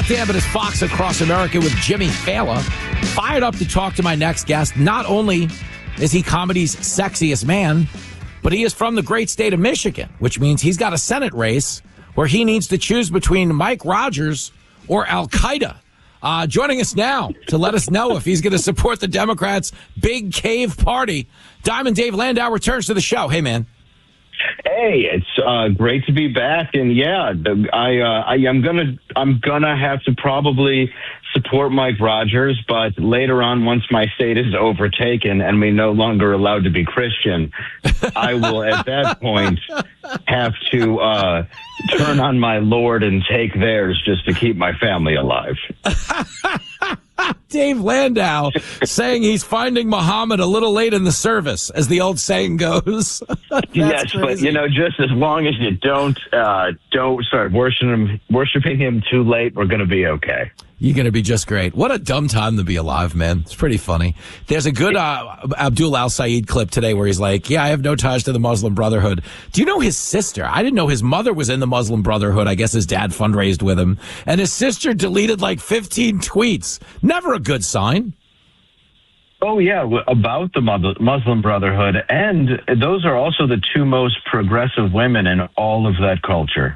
Scott Dabbit is Fox Across America with Jimmy Fallon. Fired up to talk to my next guest. Not only is he comedy's sexiest man, but he is from the great state of Michigan, which means he's got a Senate race where he needs to choose between Mike Rogers or Al-Qaeda. Joining us now to let us know if he's going to support the Democrats' big cave party, Diamond Dave Landau returns to the show. Hey, man. Hey, it's great to be back, and yeah, I'm gonna have to probably support Mike Rogers, but later on, once my state is overtaken and we no longer allowed to be Christian, I will at that point have to turn on my Lord and take theirs just to keep my family alive. Dave Landau saying he's finding Muhammad a little late in the service, as the old saying goes. Yes, crazy. But just as long as you don't start worshiping him too late, we're going to be okay. You're going to be just great. What a dumb time to be alive, man. It's pretty funny. There's a good Abdul Al-Sayed clip today where he's like, yeah, I have no ties to the Muslim Brotherhood. Do you know his sister? I didn't know his mother was in the Muslim Brotherhood. I guess his dad fundraised with him. And his sister deleted like 15 tweets. Never a good sign. Oh, yeah, about the Muslim Brotherhood. And those are also the two most progressive women in all of that culture.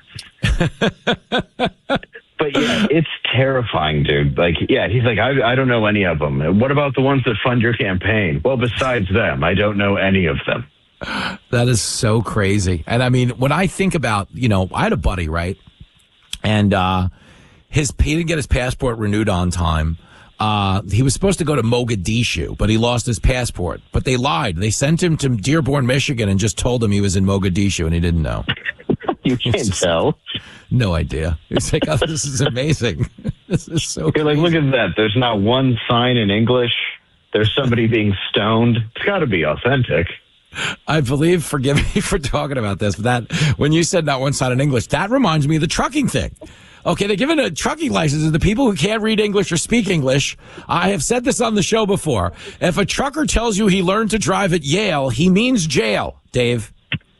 But yeah, it's terrifying, dude. Like, yeah, he's like, I don't know any of them. What about the ones that fund your campaign? Well, besides them, I don't know any of them. That is so crazy. And I mean, when I think about, I had a buddy, right? And he didn't get his passport renewed on time. He was supposed to go to Mogadishu, but he lost his passport. But they lied. They sent him to Dearborn, Michigan, and just told him he was in Mogadishu, and he didn't know. You can't tell. No idea. It's like, oh, this is amazing. This is so You're like, look at that. There's not one sign in English. There's somebody being stoned. It's got to be authentic. I believe, forgive me for talking about this, but that when you said not one sign in English, that reminds me of the trucking thing. Okay, they're giving a trucking license to the people who can't read English or speak English. I have said this on the show before. If a trucker tells you he learned to drive at Yale, he means jail, Dave.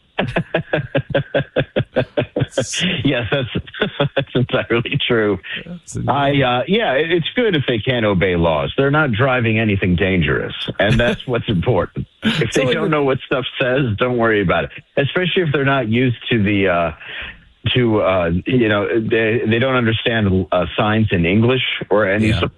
Yes, that's entirely true. It's good if they can't obey laws. They're not driving anything dangerous, and that's what's important. If they don't know what stuff says, don't worry about it. Especially if they're not used to the they don't understand signs in English or any. Yeah.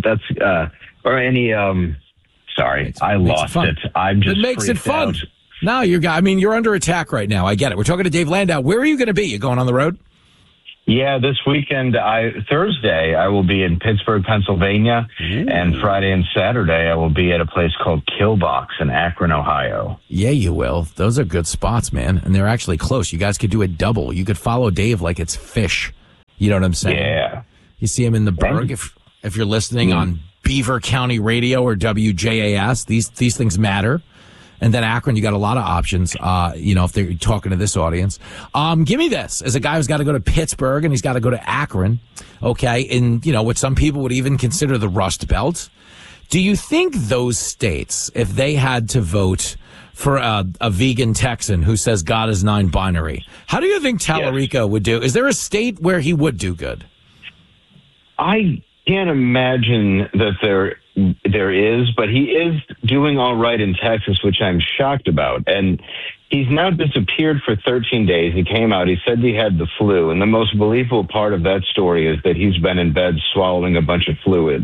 Sorry, I lost it. I'm just. It makes it fun. Out. No, you're under attack right now. I get it. We're talking to Dave Landau. Where are you going to be? You going on the road? Yeah, this weekend, Thursday, I will be in Pittsburgh, Pennsylvania, and Friday and Saturday, I will be at a place called Killbox in Akron, Ohio. Yeah, you will. Those are good spots, man, and they're actually close. You guys could do a double. You could follow Dave like it's fish. You know what I'm saying? Yeah. You see him in the Berg if you're listening on Beaver County Radio or WJAS. These things matter. And then Akron, you got a lot of options, if they're talking to this audience. Give me this. As a guy who's got to go to Pittsburgh and he's got to go to Akron, okay, in, what some people would even consider the Rust Belt. Do you think those states, if they had to vote for a vegan Texan who says God is non-binary, how do you think Tallarico would do? Is there a state where he would do good? I can't imagine that there is, but he is doing all right in Texas, which I'm shocked about. And he's now disappeared for 13 days. He came out. He said he had the flu. And the most believable part of that story is that he's been in bed swallowing a bunch of fluids.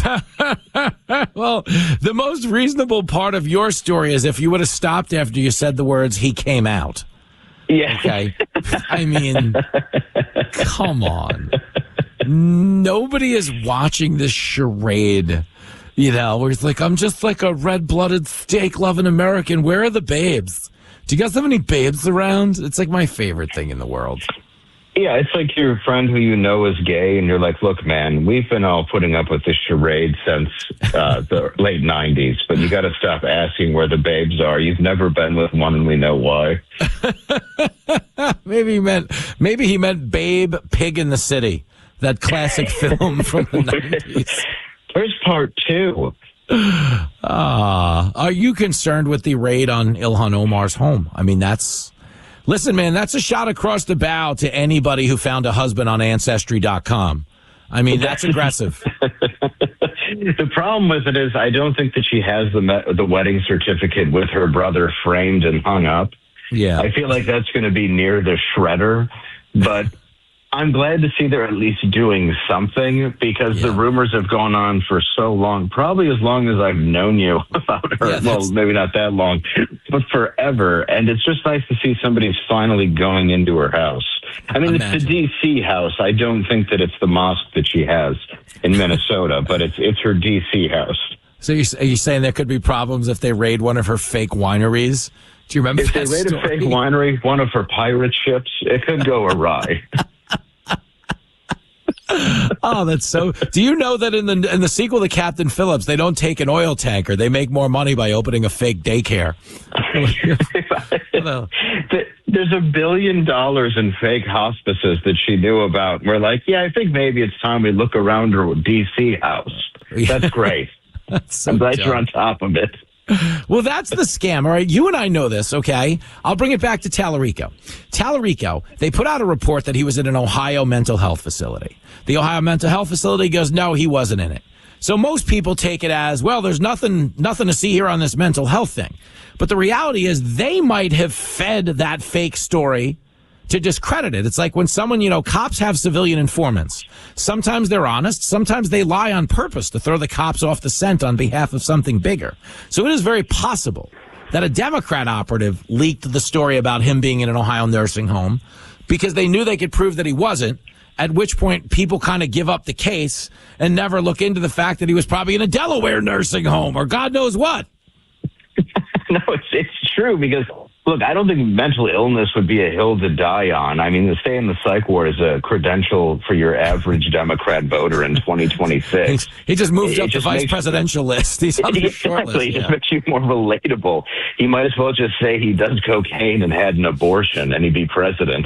Well, the most reasonable part of your story is if you would have stopped after you said the words, he came out. Yeah. Okay. I mean, come on. Nobody is watching this charade. Where it's like, I'm just like a red-blooded, steak-loving American. Where are the babes? Do you guys have any babes around? It's like my favorite thing in the world. Yeah, it's like your friend who you know is gay, and you're like, look, man, we've been all putting up with this charade since the late 90s, but you got to stop asking where the babes are. You've never been with one, and we know why. Maybe he meant Babe, Pig in the City, that classic film from the 90s. There's part 2. Are you concerned with the raid on Ilhan Omar's home? I mean, listen, man, that's a shot across the bow to anybody who found a husband on Ancestry.com. I mean, that's aggressive. The problem with it is I don't think that she has the wedding certificate with her brother framed and hung up. Yeah. I feel like that's going to be near the shredder, but I'm glad to see they're at least doing something because the rumors have gone on for so long, probably as long as I've known you about her. Yeah, well, maybe not that long, but forever. And it's just nice to see somebody's finally going into her house. I mean, it's the D.C. house. I don't think that it's the mosque that she has in Minnesota, but it's her D.C. house. So are you saying there could be problems if they raid one of her fake wineries? Do you remember if that they raid story? a fake winery, one of her pirate ships, it could go awry. Oh, that's so. Do you know that in the sequel to Captain Phillips, they don't take an oil tanker; they make more money by opening a fake daycare. There's $1 billion in fake hospices that she knew about. We're like, yeah, I think maybe it's time we look around her DC house. That's great. That's so I'm glad you're on top of it. Well, that's the scam, all right? You and I know this, okay? I'll bring it back to Tallarico. Tallarico, they put out a report that he was in an Ohio mental health facility. The Ohio mental health facility goes, no, he wasn't in it. So most people take it as, well, there's nothing to see here on this mental health thing. But the reality is they might have fed that fake story to discredit it. It's like when someone, cops have civilian informants. Sometimes they're honest. Sometimes they lie on purpose to throw the cops off the scent on behalf of something bigger. So it is very possible that a Democrat operative leaked the story about him being in an Ohio nursing home because they knew they could prove that he wasn't, at which point people kind of give up the case and never look into the fact that he was probably in a Delaware nursing home or God knows what. No, it's true because, look, I don't think mental illness would be a hill to die on. I mean, to stay in the psych ward is a credential for your average Democrat voter in 2026. He just moved up the vice presidential list. He's on the short list. It just makes you more relatable. He might as well just say he does cocaine and had an abortion, and he'd be president.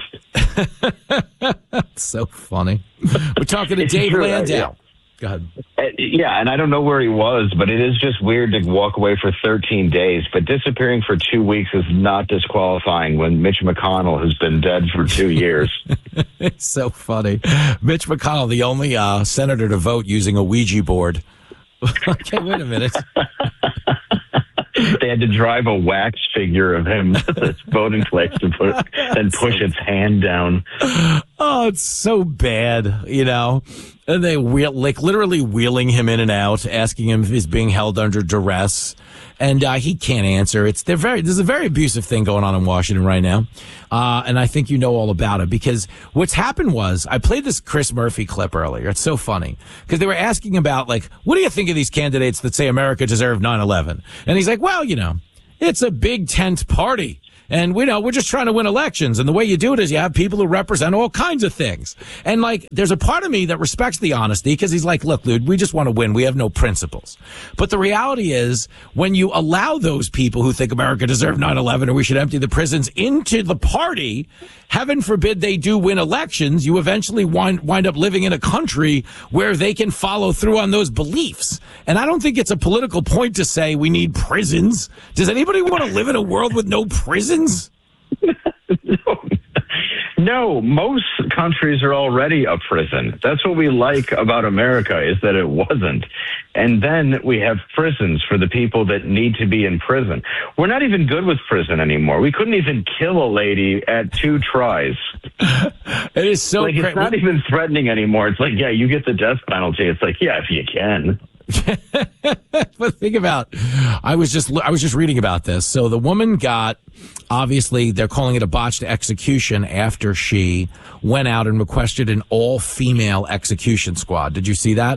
That's so funny. We're talking to Dave Landau. Yeah. Go ahead. Yeah, and I don't know where he was, but it is just weird to walk away for 13 days. But disappearing for 2 weeks is not disqualifying when Mitch McConnell has been dead for 2 years. It's so funny. Mitch McConnell, the only senator to vote using a Ouija board. Okay, wait a minute. They had to drive a wax figure of him to this voting place to push its hand down. Oh, it's so bad, And they literally wheeling him in and out, asking him if he's being held under duress. And he can't answer. There's a very abusive thing going on in Washington right now. And I think you know all about it because what's happened was I played this Chris Murphy clip earlier. It's so funny because they were asking about what do you think of these candidates that say America deserved 9/11? And he's like, well, it's a big tent party. And we're just trying to win elections. And the way you do it is you have people who represent all kinds of things. And there's a part of me that respects the honesty because he's like, look, dude, we just want to win. We have no principles. But the reality is when you allow those people who think America deserved 9/11 or we should empty the prisons into the party, heaven forbid they do win elections, you eventually wind up living in a country where they can follow through on those beliefs. And I don't think it's a political point to say we need prisons. Does anybody want to live in a world with no prisons? No, most countries are already a prison. That's what we like about America is that it wasn't. And then we have prisons for the people that need to be in prison. We're not even good with prison anymore. We couldn't even kill a lady at 2 tries. It is so crazy. It's not even threatening anymore. It's like, yeah, you get the death penalty. It's like, yeah, if you can. But think about, I was just reading about this. So the woman got, obviously they're calling it a botched execution after she went out and requested an all-female execution squad. Did you see that?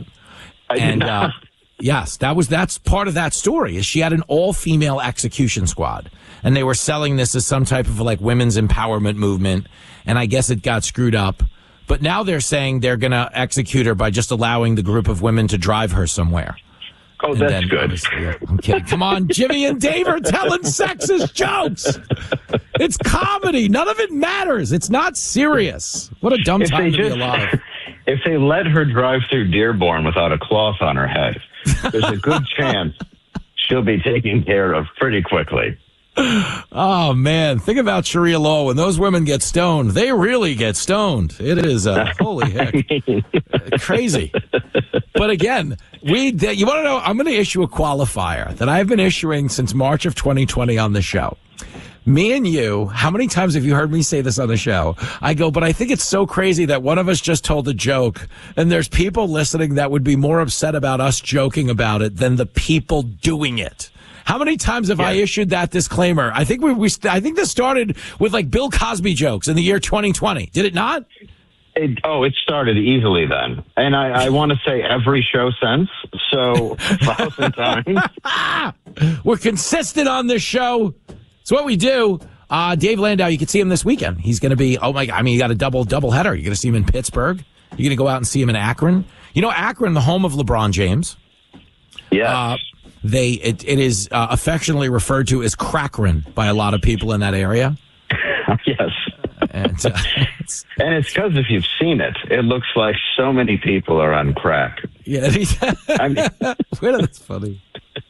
Yes, that's part of that story is she had an all-female execution squad and they were selling this as some type of women's empowerment movement. And I guess it got screwed up. But now they're saying they're going to execute her by just allowing the group of women to drive her somewhere. Oh, and that's good. I'm kidding. Come on, Jimmy and Dave are telling sexist jokes. It's comedy. None of it matters. It's not serious. What a dumb time to be alive. If they let her drive through Dearborn without a cloth on her head, there's a good chance she'll be taken care of pretty quickly. Oh, man. Think about Sharia law. When those women get stoned, they really get stoned. It is, holy heck, crazy. But again, you want to know, I'm going to issue a qualifier that I've been issuing since March of 2020 on the show. Me and you, how many times have you heard me say this on the show? I go, but I think it's so crazy that one of us just told a joke, and there's people listening that would be more upset about us joking about it than the people doing it. How many times have I issued that disclaimer? I think I think this started with like Bill Cosby jokes in the year 2020. Did it not? It started easily then. And I want to say every show since. So 1,000 times. We're consistent on this show. It's what we do. Dave Landau, you can see him this weekend. He's going to be, you got a double header. You're going to see him in Pittsburgh. You're going to go out and see him in Akron. You know, Akron, the home of LeBron James. Yeah. It is affectionately referred to as Crackrin by a lot of people in that area. Yes. And it's because if you've seen it, it looks like so many people are on crack. Yeah. I mean, that's funny.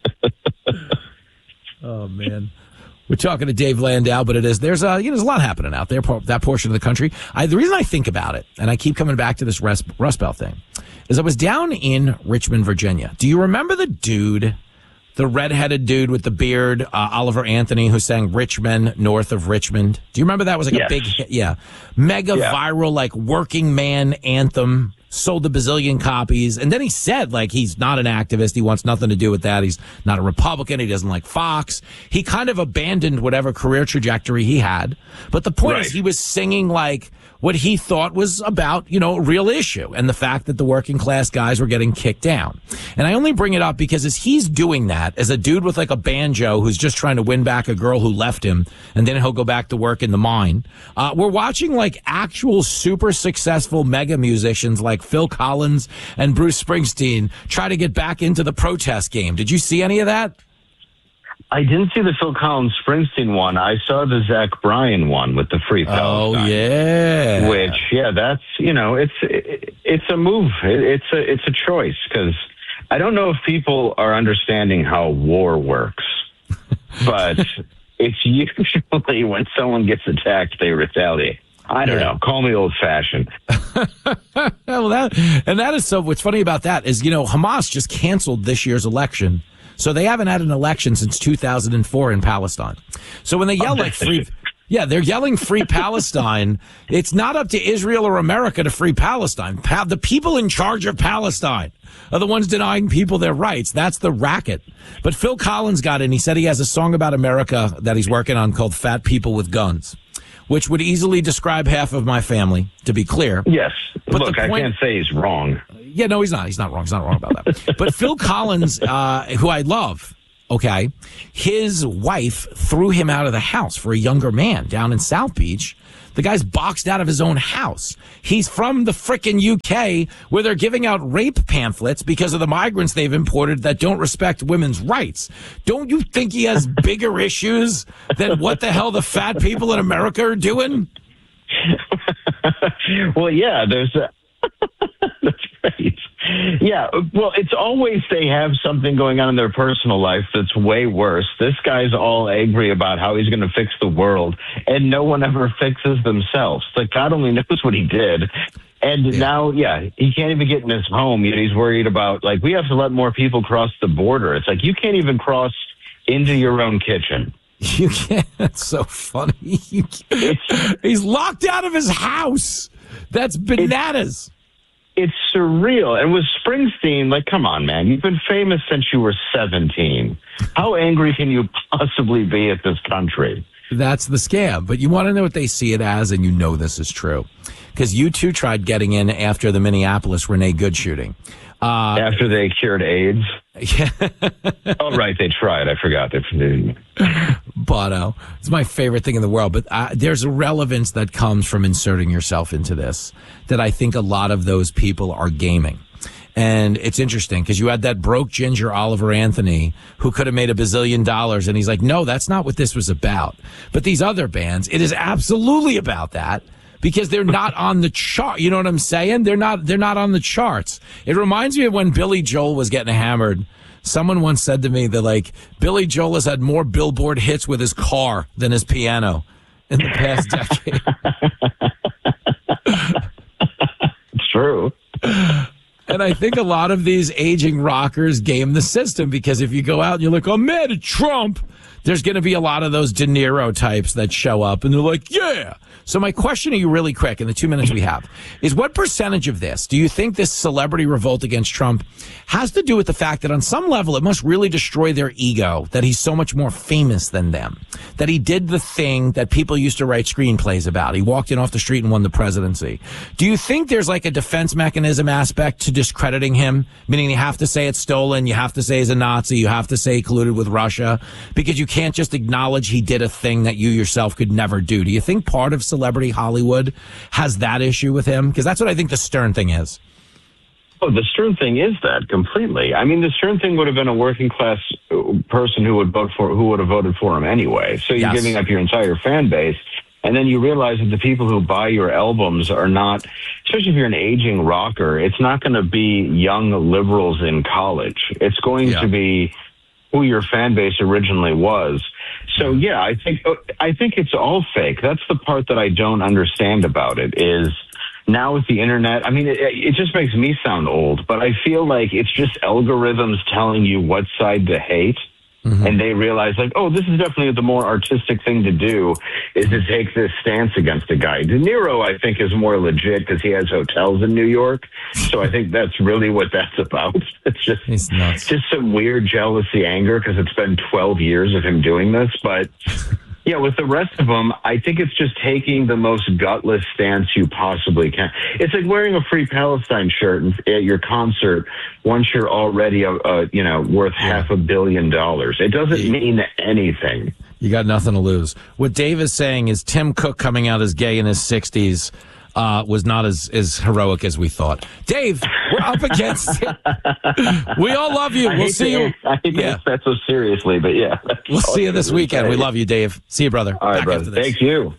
Oh, man. We're talking to Dave Landau, but there's a lot happening out there, that portion of the country. The reason I think about it, and I keep coming back to this Rust Belt thing, is I was down in Richmond, Virginia. Do you remember the redheaded dude with the beard, Oliver Anthony, who sang Rich Men North of Richmond? Do you remember that? It was like a big hit. Yeah. Mega viral, like working man anthem. Sold a bazillion copies. And then he said, like, he's not an activist. He wants nothing to do with that. He's not a Republican. He doesn't like Fox. He kind of abandoned whatever career trajectory he had. But the point is, he was singing like what he thought was about, a real issue, and the fact that the working class guys were getting kicked down. And I only bring it up because as he's doing that, as a dude with like a banjo who's just trying to win back a girl who left him, and then he'll go back to work in the mine, we're watching like actual super successful mega musicians like Phil Collins and Bruce Springsteen try to get back into the protest game. Did you see any of that? I didn't see the Phil Collins Springsteen one. I saw the Zach Bryan one with the Free Palestine. Oh yeah, which that's it's a move. It's a choice, because I don't know if people are understanding how war works, but it's usually when someone gets attacked, they retaliate. I don't know. Call me old fashioned. Well, that is so. What's funny about that is Hamas just canceled this year's election. So they haven't had an election since 2004 in Palestine. So when they yell like they're yelling free Palestine. It's not up to Israel or America to free Palestine. The people in charge of Palestine are the ones denying people their rights. That's the racket. But Phil Collins got in. He said he has a song about America that he's working on called Fat People with Guns, which would easily describe half of my family, to be clear. Yes. But look, I can't say he's wrong. Yeah, no, he's not. He's not wrong. He's not wrong about that. But Phil Collins, who I love, okay, his wife threw him out of the house for a younger man down in South Beach. The guy's boxed out of his own house. He's from the frickin' UK, where they're giving out rape pamphlets because of the migrants they've imported that don't respect women's rights. Don't you think he has bigger issues than what the hell the fat people in America are doing? Well, yeah, there's that's right. Yeah, well, it's always they have something going on in their personal life that's way worse. This guy's all angry about how he's going to fix the world, and no one ever fixes themselves. Like, God only knows what he did. And now, he can't even get in his home. He's worried about, like, we have to let more people cross the border. It's like, you can't even cross into your own kitchen. You can't. That's so funny. He's locked out of his house. That's bananas. It's surreal. And with Springsteen, like, come on, man. You've been famous since you were 17. How angry can you possibly be at this country? That's the scam. But you want to know what they see it as, and this is true. Because you two tried getting in after the Minneapolis Renee Good shooting. After they cured AIDS? Yeah. Oh, right. They tried. I forgot. Bono. It's my favorite thing in the world. But there's a relevance that comes from inserting yourself into this that I think a lot of those people are gaming. And it's interesting because you had that broke ginger Oliver Anthony who could have made $1 bazillion. And he's like, no, that's not what this was about. But these other bands, it is absolutely about that. Because they're not on the chart. You know what I'm saying? They're not on the charts. It reminds me of when Billy Joel was getting hammered Someone once said to me that, like, Billy Joel has had more Billboard hits with his car than his piano in the past decade. It's true. And I think a lot of these aging rockers game the system, because if you go out and you're like, I'm mad at Trump, there's going to be a lot of those De Niro types that show up and they're like, yeah. So my question to you really quick in the 2 minutes we have is, what percentage of this do you think this celebrity revolt against Trump has to do with the fact that on some level it must really destroy their ego that he's so much more famous than them, that he did the thing that people used to write screenplays about? He walked in off the street and won the presidency. Do you think there's like a defense mechanism aspect to discrediting him, meaning you have to say it's stolen, you have to say he's a Nazi, you have to say he colluded with Russia, because you can't just acknowledge he did a thing that you yourself could never do? Do you think part of celebrity Hollywood has that issue with him? Because that's what I think the Stern thing is. Oh, the Stern thing is that completely. I mean, the Stern thing would have been a working class person who would have voted for him anyway. So you're giving up your entire fan base. And then you realize that the people who buy your albums are not, especially if you're an aging rocker, it's not going to be young liberals in college. It's going to be who your fan base originally was. So, yeah, I think it's all fake. That's the part that I don't understand about it is now with the internet, I mean, it just makes me sound old, but I feel like it's just algorithms telling you what side to hate. And they realize, like, oh, this is definitely the more artistic thing to do, is to take this stance against a guy. De Niro, I think, is more legit because he has hotels in New York. So I think that's really what that's about. It's just some weird jealousy, anger, because it's been 12 years of him doing this. But yeah, with the rest of them, I think it's just taking the most gutless stance you possibly can. It's like wearing a Free Palestine shirt at your concert once you're already, worth $500 million. It doesn't mean anything. You got nothing to lose. What Dave is saying is Tim Cook coming out as gay in his 60s was not as heroic as we thought. Dave, we're up against it. We all love you. We'll see you. I hate to take that so seriously, but yeah. We'll see you this weekend. We love you, Dave. See you, brother. All right, brother. Thank you.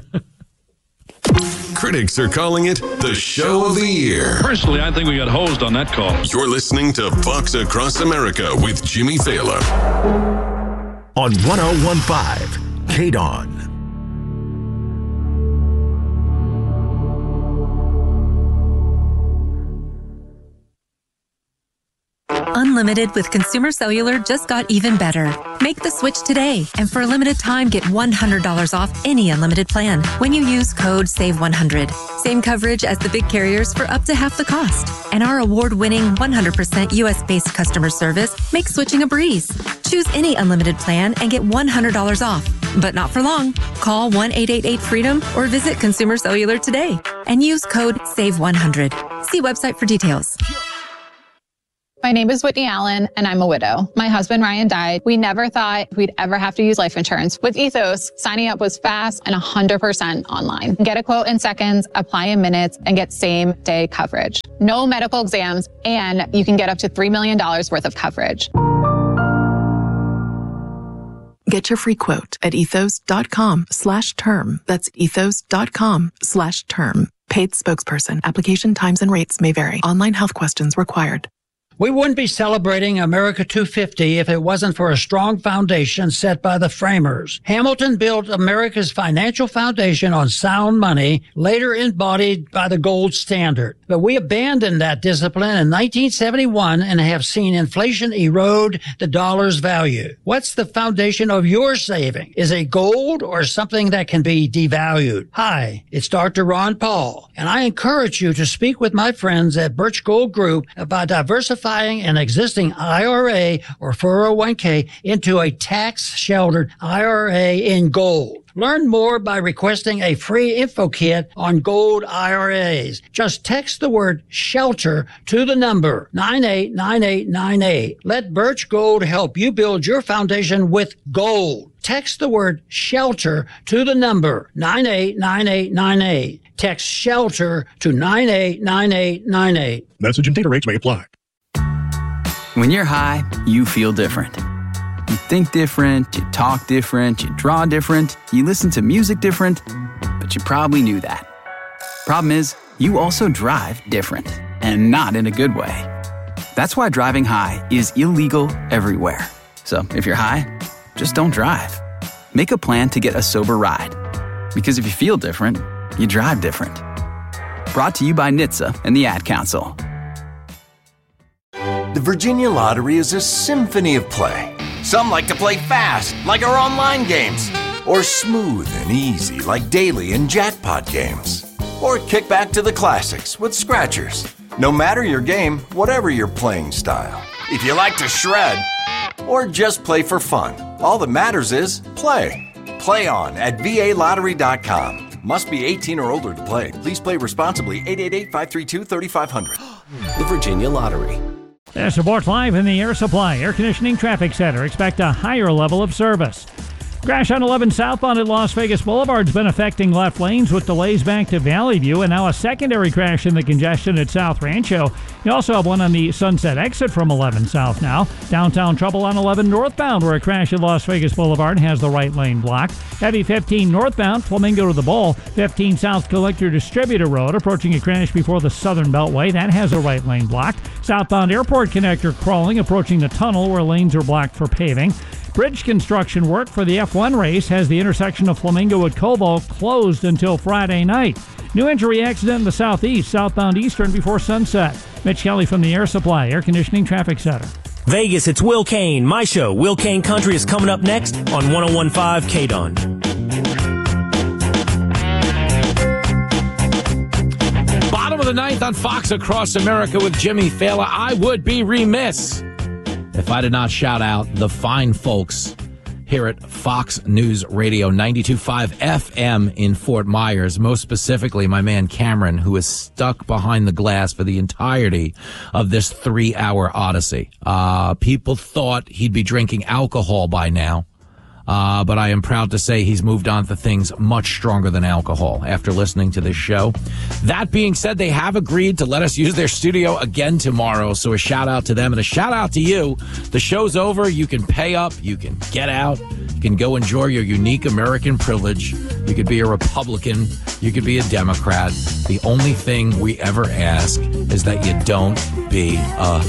Critics are calling it the show of the year. Personally, I think we got hosed on that call. You're listening to Fox Across America with Jimmy Fallon. On 101.5 KDON. Unlimited with Consumer Cellular just got even better. Make the switch today, and for a limited time, get $100 off any unlimited plan when you use code SAVE100. Same coverage as the big carriers for up to half the cost. And our award-winning 100% U.S.-based customer service makes switching a breeze. Choose any unlimited plan and get $100 off, but not for long. Call 1-888-FREEDOM or visit Consumer Cellular today and use code SAVE100. See website for details. My name is Whitney Allen, and I'm a widow. My husband, Ryan, died. We never thought we'd ever have to use life insurance. With Ethos, signing up was fast and 100% online. Get a quote in seconds, apply in minutes, and get same-day coverage. No medical exams, and you can get up to $3 million worth of coverage. Get your free quote at ethos.com/term. That's ethos.com/term. Paid spokesperson. Application times and rates may vary. Online health questions required. We wouldn't be celebrating America 250 if it wasn't for a strong foundation set by the framers. Hamilton built America's financial foundation on sound money, later embodied by the gold standard. But we abandoned that discipline in 1971 and have seen inflation erode the dollar's value. What's the foundation of your saving? Is it gold or something that can be devalued? Hi, it's Dr. Ron Paul, and I encourage you to speak with my friends at Birch Gold Group about diversifying an existing IRA or 401k into a tax-sheltered IRA in gold. Learn more by requesting a free info kit on gold IRAs. Just text the word SHELTER to the number 989898. Let Birch Gold help you build your foundation with gold. Text the word SHELTER to the number 989898. Text SHELTER to 989898. Message and data rates may apply. When you're high, you feel different. You think different, you talk different, you draw different, you listen to music different, but you probably knew that. Problem is, you also drive different, and not in a good way. That's why driving high is illegal everywhere. So if you're high, just don't drive. Make a plan to get a sober ride. Because if you feel different, you drive different. Brought to you by NHTSA and the Ad Council. The Virginia Lottery is a symphony of play. Some like to play fast, like our online games. Or smooth and easy, like daily and jackpot games. Or kick back to the classics with scratchers. No matter your game, whatever your playing style. If you like to shred, or just play for fun, all that matters is play. Play on at VALottery.com. Must be 18 or older to play. Please play responsibly. 888-532-3500. The Virginia Lottery. Air Support Live in the Air Supply Air Conditioning Traffic Center. Expect a higher level of service. Crash on 11 southbound at Las Vegas Boulevard's been affecting left lanes with delays back to Valley View, and now a secondary crash in the congestion at South Rancho. You also have one on the Sunset exit from 11 south now. Downtown trouble on 11 northbound, where a crash at Las Vegas Boulevard has the right lane blocked. Heavy 15 northbound, Flamingo to the Bowl. 15 South Collector Distributor Road, approaching a crash before the Southern Beltway. That has a right lane blocked. Southbound Airport Connector crawling, approaching the tunnel where lanes are blocked for paving. Bridge construction work for the F1 race has the intersection of Flamingo at Cobo closed until Friday night. New injury accident in the southeast, southbound Eastern before sunset. Mitch Kelly from the Air Supply Air Conditioning Traffic Center. Vegas, it's Will Kane. My show, Will Kane Country, is coming up next on 101.5 KDON. Bottom of the ninth on Fox Across America with Jimmy Fallon. I would be remiss if I did not shout out the fine folks here at Fox News Radio 92.5 FM in Fort Myers. Most specifically, my man Cameron, who is stuck behind the glass for the entirety of this 3-hour odyssey. People thought he'd be drinking alcohol by now. But I am proud to say he's moved on to things much stronger than alcohol after listening to this show. That being said, they have agreed to let us use their studio again tomorrow. So a shout out to them and a shout out to you. The show's over. You can pay up. You can get out. You can go enjoy your unique American privilege. You could be a Republican. You could be a Democrat. The only thing we ever ask is that you don't be a...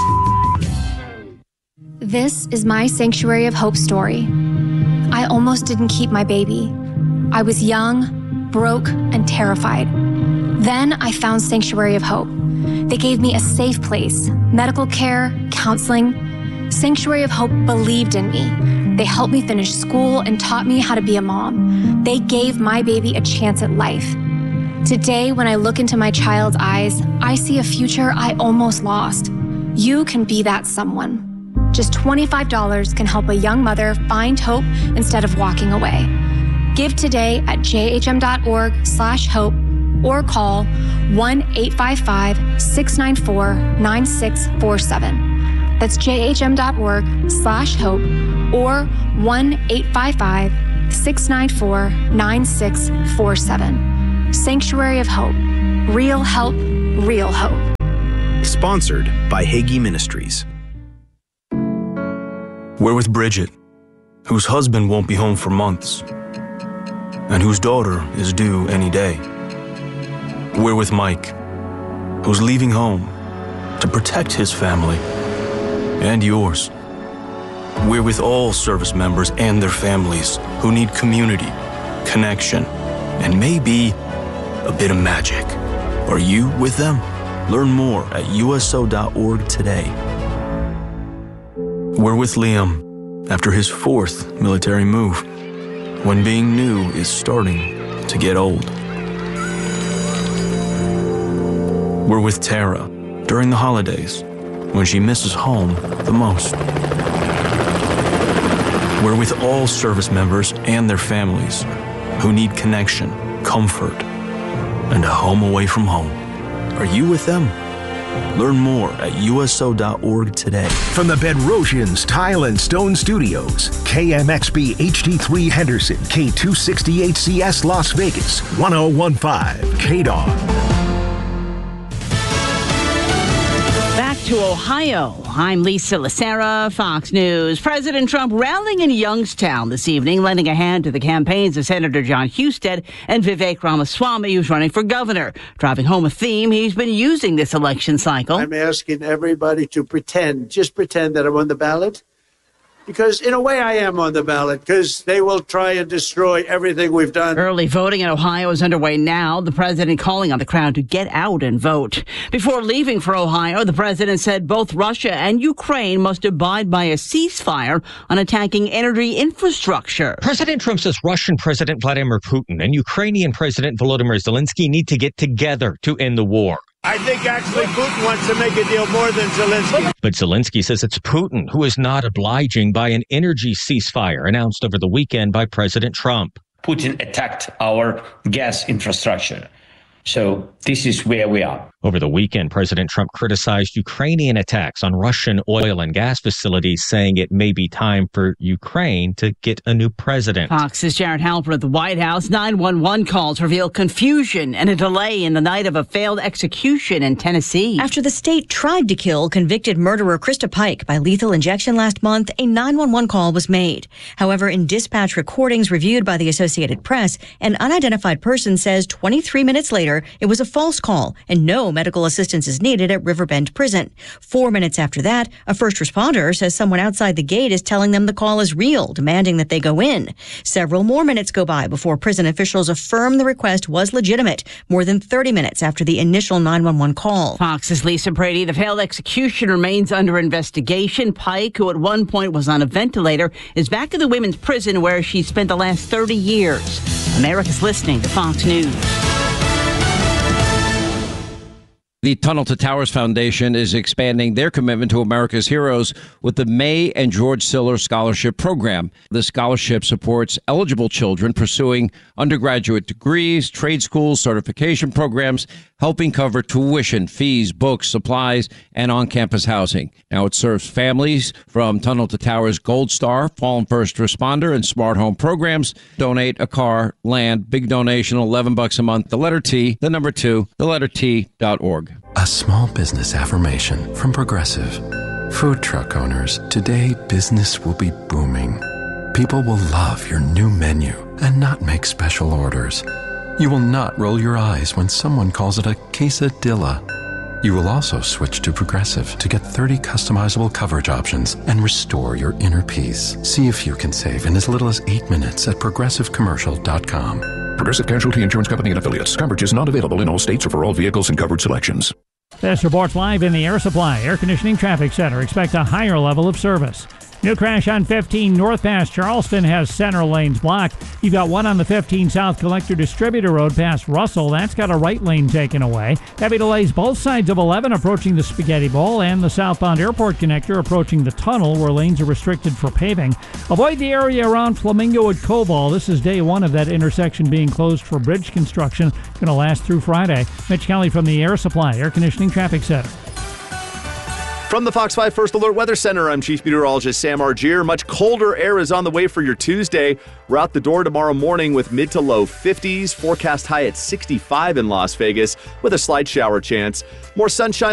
This is my Sanctuary of Hope story. I almost didn't keep my baby. I was young, broke, and terrified. Then I found Sanctuary of Hope. They gave me a safe place, medical care, counseling. Sanctuary of Hope believed in me. They helped me finish school and taught me how to be a mom. They gave my baby a chance at life. Today, when I look into my child's eyes, I see a future I almost lost. You can be that someone. Just $25 can help a young mother find hope instead of walking away. Give today at jhm.org/hope or call 1-855-694-9647. That's jhm.org/hope or 1-855-694-9647. Sanctuary of Hope. Real help, real hope. Sponsored by Hagee Ministries. We're with Bridget, whose husband won't be home for months, and whose daughter is due any day. We're with Mike, who's leaving home to protect his family and yours. We're with all service members and their families who need community, connection, and maybe a bit of magic. Are you with them? Learn more at USO.org today. We're with Liam after his 4th military move, when being new is starting to get old. We're with Tara during the holidays, when she misses home the most. We're with all service members and their families who need connection, comfort, and a home away from home. Are you with them? Learn more at USO.org today. From the Bedrosians Tile and Stone Studios, KMXB HD3 Henderson, K268CS Las Vegas, 101.5 KDON. Back to Ohio. I'm Lisa Lacera, Fox News. President Trump rallying in Youngstown this evening, lending a hand to the campaigns of Senator John Husted and Vivek Ramaswamy, who's running for governor, driving home a theme he's been using this election cycle. I'm asking everybody to just pretend that I'm on the ballot. Because in a way I am on the ballot, because they will try and destroy everything we've done. Early voting in Ohio is underway now. The president calling on the crowd to get out and vote. Before leaving for Ohio, the president said both Russia and Ukraine must abide by a ceasefire on attacking energy infrastructure. President Trump says Russian President Vladimir Putin and Ukrainian President Volodymyr Zelensky need to get together to end the war. I think actually Putin wants to make a deal more than Zelensky. But Zelensky says it's Putin who is not obliging by an energy ceasefire announced over the weekend by President Trump. Putin attacked our gas infrastructure. So this is where we are. Over the weekend, President Trump criticized Ukrainian attacks on Russian oil and gas facilities, saying it may be time for Ukraine to get a new president. Fox's Jared Halper at the White House. 911 calls reveal confusion and a delay in the night of a failed execution in Tennessee. After the state tried to kill convicted murderer Krista Pike by lethal injection last month, a 911 call was made. However, in dispatch recordings reviewed by the Associated Press, an unidentified person says 23 minutes later it was a false call and no medical assistance is needed at Riverbend Prison. 4 minutes after that, a first responder says someone outside the gate is telling them the call is real, demanding that they go in. Several more minutes go by before prison officials affirm the request was legitimate, more than 30 minutes after the initial 911 call. Fox's Lisa Brady. The failed execution remains under investigation. Pike, who at one point was on a ventilator, is back in the women's prison where she spent the last 30 years. America's listening to Fox News. The Tunnel to Towers Foundation is expanding their commitment to America's heroes with the May and George Siller Scholarship Program. The scholarship supports eligible children pursuing undergraduate degrees, trade schools, certification programs, helping cover tuition, fees, books, supplies, and on-campus housing. Now it serves families from Tunnel to Towers Gold Star, Fallen First Responder, and Smart Home programs. Donate a car, land, big donation, $11 a month. The letter T, the number 2, the letter T.org. A small business affirmation from Progressive. Food truck owners, today business will be booming. People will love your new menu and not make special orders. You will not roll your eyes when someone calls it a quesadilla. You will also switch to Progressive to get 30 customizable coverage options and restore your inner peace. See if you can save in as little as 8 minutes at progressivecommercial.com. Progressive Casualty Insurance Company and Affiliates. Coverage is not available in all states or for all vehicles and covered selections. This report's live in the Air Supply Air Conditioning Traffic Center. Expect a higher level of service. New crash on 15 north past Charleston has center lanes blocked. You've got one on the 15 South Collector Distributor Road past Russell. That's got a right lane taken away. Heavy delays both sides of 11 approaching the Spaghetti Bowl and the southbound airport connector approaching the tunnel where lanes are restricted for paving. Avoid the area around Flamingo at Koval. This is day one of that intersection being closed for bridge construction. Going to last through Friday. Mitch Kelly from the Air Supply Air Conditioning Traffic Center. From the Fox 5 First Alert Weather Center, I'm Chief Meteorologist Sam Argier. Much colder air is on the way for your Tuesday. We're out the door tomorrow morning with mid to low 50s. Forecast high at 65 in Las Vegas with a slight shower chance. More sunshine